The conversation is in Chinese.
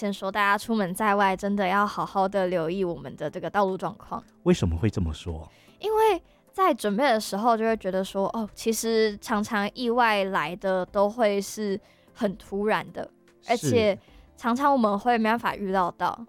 先说，大家出门在外真的要好好的留意我们的这个道路状况。 为什么会这么说？ 因为在准备的时候就会觉得说，其实常常意外来的都会是很突然的，而且常常我们会没办法预料到。